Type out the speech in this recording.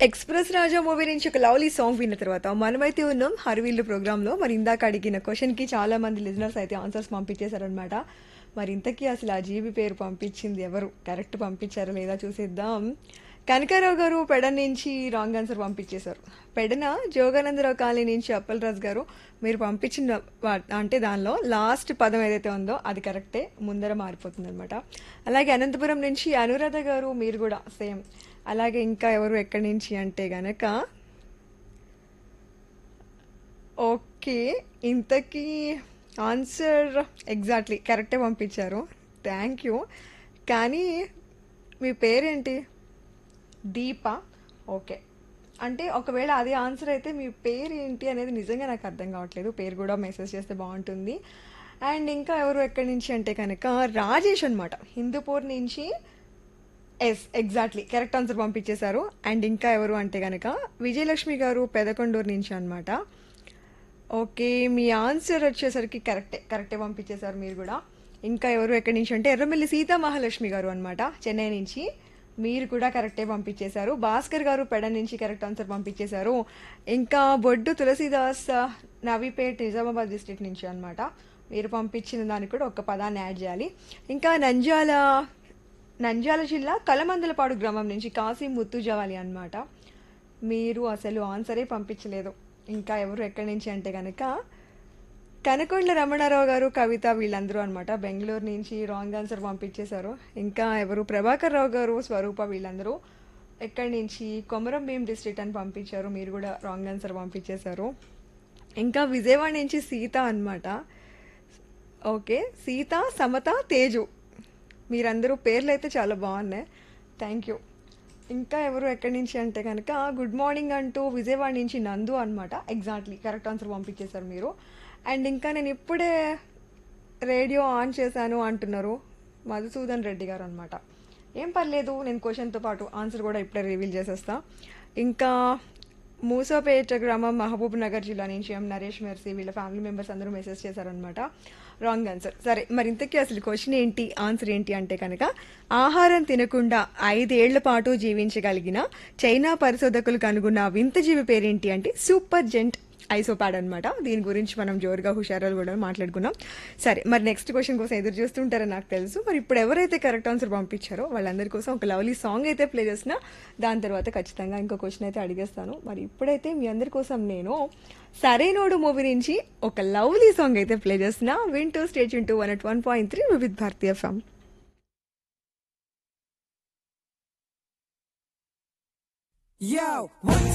Express రాజా movie నుంచి ఒక lovely song విన్న తర్వాత మనమైతే ఉన్నాం హర్వీల్లు ప్రోగ్రామ్‌లో. మరి ఇందాక అడిగిన క్వెషన్‌కి చాలా మంది లిజనర్స్ అయితే ఆన్సర్స్ పంపించేశారనమాట. మరి ఇంతకీ అసలు ఆ జీబీ పేరు పంపించింది ఎవరు? కరెక్ట్ పంపించారా లేదా చూసేద్దాం. కనకారావు గారు పెడ నుంచి రాంగ్ ఆన్సర్ పంపించేశారు. పెడన జోగానందరావు కాలనీ నుంచి అప్పలరాజు గారు మీరు పంపించిన అంటే దానిలో లాస్ట్ పదం ఏదైతే ఉందో అది కరెక్టే, ముందర మారిపోతుందనమాట. అలాగే అనంతపురం నుంచి అనురాధ గారు మీరు కూడా సేమ్. అలాగే ఇంకా ఎవరు ఎక్కడి నుంచి అంటే గనక ఓకే, ఇంతకీ ఆన్సర్ ఎగ్జాక్ట్లీ కరెక్టే పంపించారు. Thank you. కానీ మీ పేరేంటి? దీప. ఓకే, అంటే ఒకవేళ అదే ఆన్సర్ అయితే మీ పేరు ఏంటి అనేది నిజంగా నాకు అర్థం కావట్లేదు. పేరు కూడా మెసేజ్ చేస్తే బాగుంటుంది. అండ్ ఇంకా ఎవరు ఎక్కడి నుంచి అంటే కనుక రాజేష్ అనమాట, హిందూపూర్ నుంచి. ఎస్, ఎగ్జాక్ట్లీ కరెక్ట్ ఆన్సర్ పంపించేశారు. అండ్ ఇంకా ఎవరు అంటే కనుక విజయలక్ష్మి గారు పెదకొండూరు నుంచి అనమాట. ఓకే, మీ ఆన్సర్ వచ్చేసరికి కరెక్టే పంపించేశారు మీరు కూడా. ఇంకా ఎవరు ఎక్కడి నుంచి అంటే ఎర్రమల్లి సీతా మహాలక్ష్మి గారు అనమాట, చెన్నై నుంచి. మీరు కూడా కరెక్టే పంపించేశారు. భాస్కర్ గారు పెడ నుంచి కరెక్ట్ ఆన్సర్ పంపించేశారు. ఇంకా బొడ్డు తులసీదాస్ నవీపేట్ నిజామాబాద్ డిస్ట్రిక్ట్ నుంచి అనమాట. మీరు పంపించిన దానికి కూడా ఒక పదాన్ని యాడ్ చేయాలి. ఇంకా నంద్యాల జిల్లా కలమందలపాడు గ్రామం నుంచి కాసిం ముత్తుజవాలి అనమాట. మీరు అసలు ఆన్సరే పంపించలేదు. ఇంకా ఎవరు ఎక్కడి నుంచి అంటే కనుక కనకొండల రమణారావు గారు కవిత వీళ్ళందరూ అనమాట, బెంగళూరు నుంచి రాంగ్ ఆన్సర్ పంపించేశారు. ఇంకా ఎవరు ప్రభాకర్ రావు గారు స్వరూప వీళ్ళందరూ ఎక్కడి నుంచి కొమరం భీం డిస్ట్రిక్ట్ అని పంపించారు. మీరు కూడా రాంగ్ ఆన్సర్ పంపించేశారు. ఇంకా విజయవాడ నుంచి సీత అనమాట. ఓకే, సీత సమత తేజు మీరందరూ పేర్లు అయితే చాలా బాగున్నాయి. Thank you. ఇంకా ఎవరు ఎక్కడి నుంచి అంటే కనుక గుడ్ మార్నింగ్ అంటూ విజయవాడ నుంచి నందు అనమాట. ఎగ్జాక్ట్లీ కరెక్ట్ ఆన్సర్ పంపించేశారు మీరు. అండ్ ఇంకా నేను ఇప్పుడే రేడియో ఆన్ చేశాను అంటున్నారు మధుసూదన్ రెడ్డి గారు అనమాట. ఏం పర్లేదు, నేను క్వశ్చన్తో పాటు ఆన్సర్ కూడా ఇప్పుడే రివీల్ చేసేస్తా. ఇంకా మూసాపేట గ్రామం మహబూబ్ నగర్ జిల్లా నుంచి ఎం నరేష్ మెర్సీ వీళ్ళ ఫ్యామిలీ మెంబర్స్ అందరూ మెసేజ్ చేశారనమాట. Wrong answer. సరే, మరి ఇంతకీ అసలు క్వశ్చన్ ఏంటి, ఆన్సర్ ఏంటి అంటే కనుక ఆహారం తినకుండా 5 ఏళ్ల పాటు జీవించగలిగిన చైనా పరిశోధకులు కనుగొన్న వింత జీవి పేరేంటి అంటే సూపర్ జెంట్ ఐసోపాడ్ అనమాట. దీని గురించి మనం జోరుగా హుషారాలు కూడా మాట్లాడుకున్నాం. సరే, మరి నెక్స్ట్ క్వశ్చన్ కోసం ఎదురు చూస్తుంటారని నాకు తెలుసు. మరి ఇప్పుడు ఎవరైతే కరెక్ట్ ఆన్సర్ పంపించారో వాళ్ళందరి కోసం ఒక లవ్లీ సాంగ్ అయితే ప్లే చేసిన, దాని తర్వాత ఖచ్చితంగా ఇంకో క్వశ్చన్ అయితే అడిగేస్తాను. మరి ఇప్పుడైతే మీ అందరి కోసం నేను సరైనోడు మూవీ నుంచి ఒక లవ్లీ సాంగ్ అయితే ప్లే చేస్తున్నా. వింటూ state Yoon to 101.3 Vividh Bharati FM. Yo, what